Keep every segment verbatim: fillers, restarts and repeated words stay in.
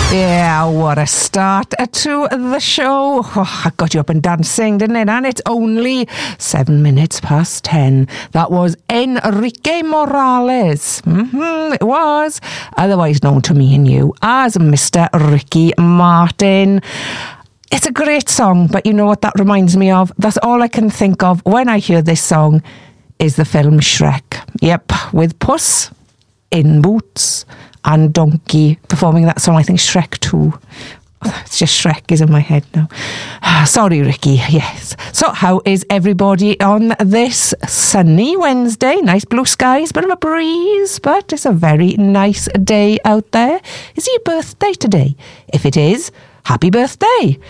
Yeah, what a start to the show. Oh, I got you up and dancing, didn't it? And it's only seven minutes past ten. That was Enrique Morales. Mm-hmm, it was. Otherwise known to me and you as Mister Ricky Martin. It's a great song, but you know what that reminds me of? That's all I can think of when I hear this song is the film Shrek. Yep, with Puss in Boots and Donkey performing that song. I think Shrek two. It's just Shrek is in my head now. Sorry, Ricky. Yes. So how is everybody on this sunny Wednesday? Nice blue skies, bit of a breeze, but it's a very nice day out there. Is it your birthday today? If it is, happy birthday.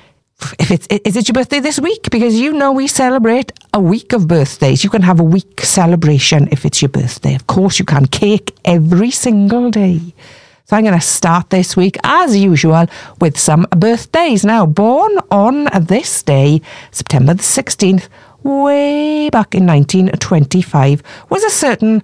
If it's, is it your birthday this week? Because you know we celebrate a week of birthdays. You can have a week celebration if it's your birthday. Of course you can. Cake every single day. So I'm going to start this week, as usual, with some birthdays. Now, born on this day, September the sixteenth, way back in nineteen twenty-five, was a certain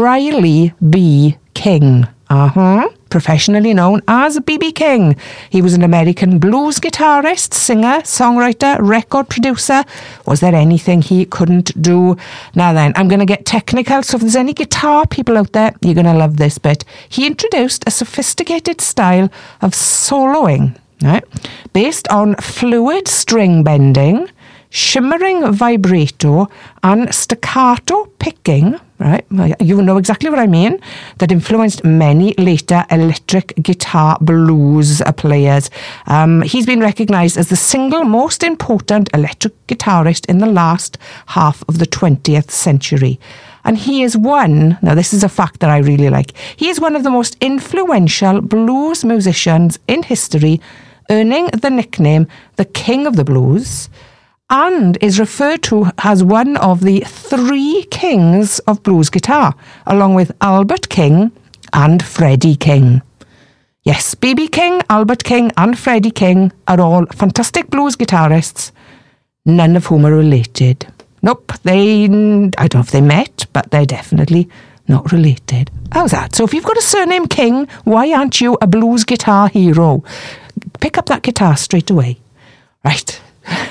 Riley B. King. Uh-huh. Professionally known as B B King. He was an American blues guitarist, singer, songwriter, record producer. Was there anything he couldn't do? Now then, I'm going to get technical, so if there's any guitar people out there, you're going to love this bit. He introduced a sophisticated style of soloing, right, based on fluid string bending, shimmering vibrato, and staccato picking, right? You know exactly what I mean. That influenced many later electric guitar blues players. Um, he's been recognised as the single most important electric guitarist in the last half of the twentieth century. And he is one, now this is a fact that I really like, he is one of the most influential blues musicians in history, earning the nickname the King of the Blues, and is referred to as one of the three kings of blues guitar, along with Albert King and Freddie King. Yes, B B King, Albert King and Freddie King are all fantastic blues guitarists, none of whom are related. Nope, they, I don't know if they met, but they're definitely not related. How's that? So if you've got a surname King, why aren't you a blues guitar hero? Pick up that guitar straight away. Right.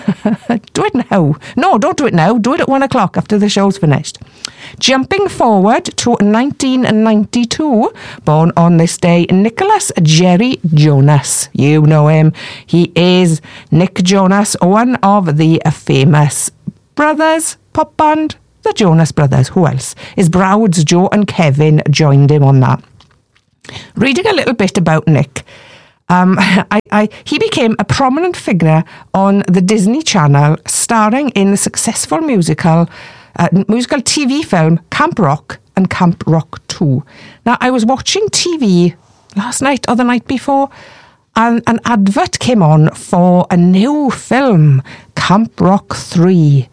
Do it now. No, don't do it now. Do it at one o'clock after the show's finished. Jumping forward to nineteen ninety-two, born on this day, Nicholas Jerry Jonas. You know him. He is Nick Jonas, one of the famous brothers, pop band, the Jonas Brothers. Who else? His browds, Joe and Kevin, joined him on that. Reading a little bit about Nick. Um, I, I, he became a prominent figure on the Disney Channel, starring in the successful musical, uh, musical T V film Camp Rock and Camp Rock two. Now, I was watching T V last night or the night before, and an advert came on for a new film, Camp Rock three.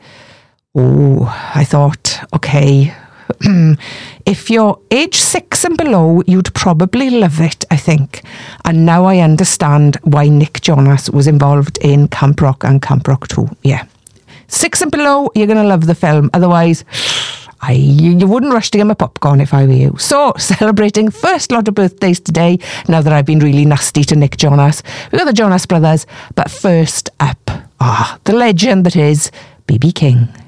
Oh, I thought, okay, if you're age six and below, you'd probably love it, I think. And now I understand why Nick Jonas was involved in Camp Rock and Camp Rock two. Yeah. Six and below, you're going to love the film. Otherwise, I, you, you wouldn't rush to get my popcorn if I were you. So, celebrating first lot of birthdays today, now that I've been really nasty to Nick Jonas. We've got the Jonas Brothers, but first up, ah, the legend that is B B King.